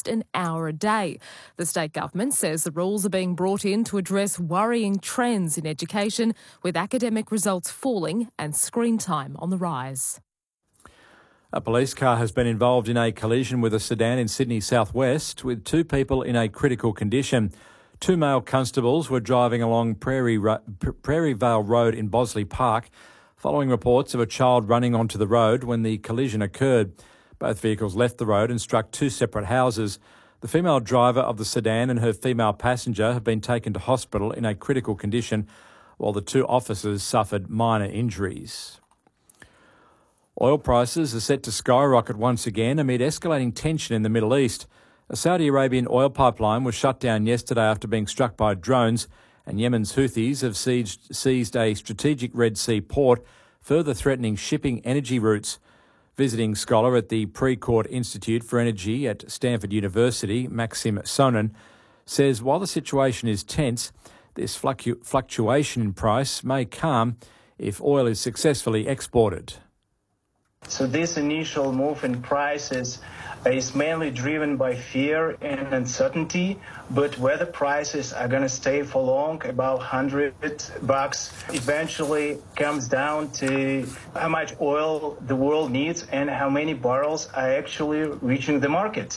least an hour a day. The state government says the rules are being brought in to address worrying trends in education, with academic results falling and screen time on the rise. A police car has been involved in a collision with a sedan in Sydney southwest, with two people in a critical condition. Two male constables were driving along Prairie Vale Road in Bosley Park, following reports of a child running onto the road when the collision occurred. Both vehicles left the road and struck two separate houses. The female driver of the sedan and her female passenger have been taken to hospital in a critical condition, while the two officers suffered minor injuries. Oil prices are set to skyrocket once again amid escalating tension in the Middle East. A Saudi Arabian oil pipeline was shut down yesterday after being struck by drones, and Yemen's Houthis have seized a strategic Red Sea port, further threatening shipping energy routes. Visiting scholar at the Precourt Institute for Energy at Stanford University, Maxim Sonnen, says while the situation is tense, this fluctuation in price may calm if oil is successfully exported. So this initial move in prices is mainly driven by fear and uncertainty, but whether prices are going to stay for long, about $100, eventually comes down to how much oil the world needs and how many barrels are actually reaching the market.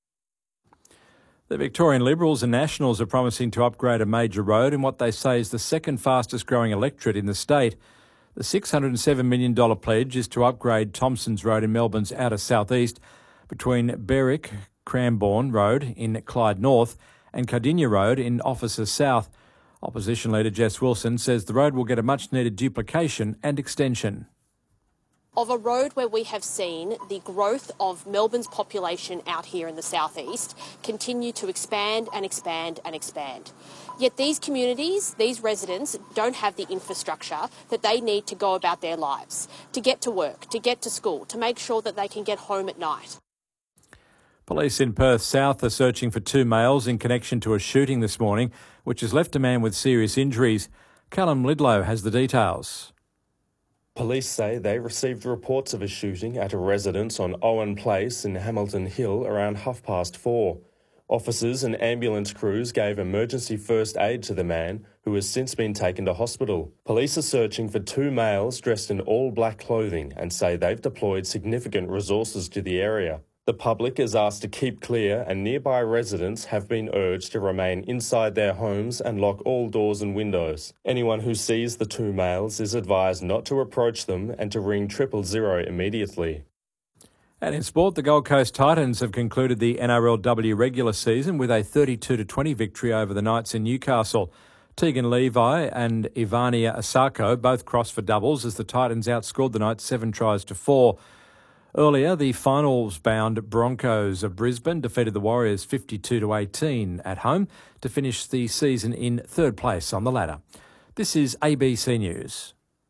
The Victorian Liberals and Nationals are promising to upgrade a major road in what they say is the second fastest growing electorate in the state. The $607 million pledge is to upgrade Thompson's Road in Melbourne's outer southeast between Berwick Cranbourne Road in Clyde North and Cardinia Road in Officer South. Opposition leader Jess Wilson says the road will get a much-needed duplication and extension. Of a road where we have seen the growth of Melbourne's population out here in the southeast continue to expand and expand and expand. Yet these communities, these residents, don't have the infrastructure that they need to go about their lives, to get to work, to get to school, to make sure that they can get home at night. Police in Perth South are searching for two males in connection to a shooting this morning, which has left a man with serious injuries. Callum Lidlow has the details. Police say they received reports of a shooting at a residence on Owen Place in Hamilton Hill around 4:30. Officers and ambulance crews gave emergency first aid to the man, who has since been taken to hospital. Police are searching for two males dressed in all black clothing and say they've deployed significant resources to the area. The public is asked to keep clear, and nearby residents have been urged to remain inside their homes and lock all doors and windows. Anyone who sees the two males is advised not to approach them and to ring 000 immediately. And in sport, the Gold Coast Titans have concluded the NRLW regular season with a 32-20 victory over the Knights in Newcastle. Tegan Levi and Ivania Asako both crossed for doubles as the Titans outscored the Knights 7-4. Earlier, the finals-bound Broncos of Brisbane defeated the Warriors 52-18 at home to finish the season in third place on the ladder. This is ABC News.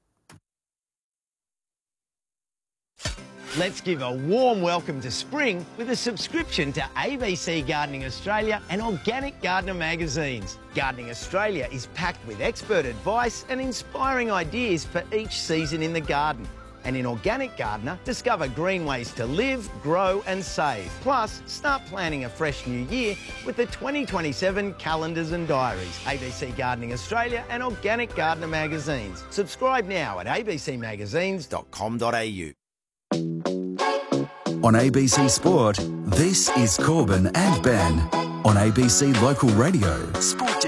Let's give a warm welcome to spring with a subscription to ABC Gardening Australia and Organic Gardener magazines. Gardening Australia is packed with expert advice and inspiring ideas for each season in the garden. And in Organic Gardener, discover green ways to live, grow and save. Plus, start planning a fresh new year with the 2027 calendars and diaries. ABC Gardening Australia and Organic Gardener magazines. Subscribe now at abcmagazines.com.au. On ABC Sport, this is Corbin and Ben on ABC Local Radio. Sport